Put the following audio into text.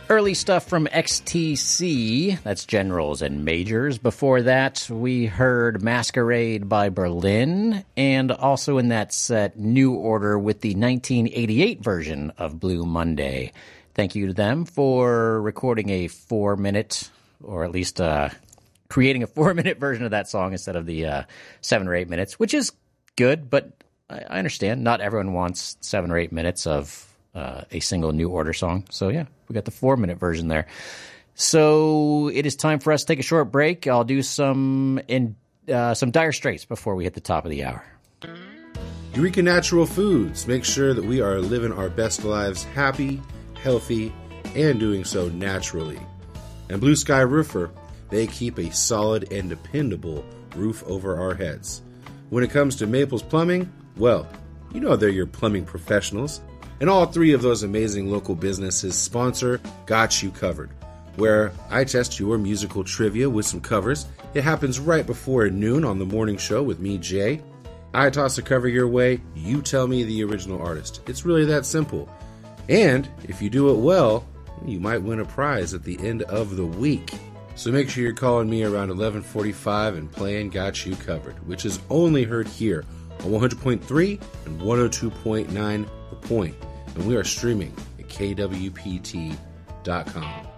Early stuff from XTC, that's Generals and Majors. Before that, we heard Masquerade by Berlin, and also in that set, New Order with the 1988 version of Blue Monday. Thank you to them for recording a 4-minute, or at least creating a 4-minute version of that song instead of the 7 or 8 minutes, which is good, but I understand. Not everyone wants 7 or 8 minutes of a single New Order song. So, yeah, we got the 4-minute version there. So it is time for us to take a short break. I'll do some Dire Straits before we hit the top of the hour. Eureka Natural Foods. Make sure that we are living our best lives happy, healthy, and doing so naturally. And Blue Sky Roofer, they keep a solid and dependable roof over our heads. When it comes to Maples Plumbing, well, you know they're your plumbing professionals. And all 3 of those amazing local businesses sponsor Got You Covered, where I test your musical trivia with some covers. It happens right before noon on the morning show with me, Jay. I toss a cover your way, you tell me the original artist. It's really that simple. And if you do it well, you might win a prize at the end of the week. So make sure you're calling me around 11:45 and playing Got You Covered, which is only heard here on 100.3 and 102.9 The Point. And we are streaming at kwpt.com.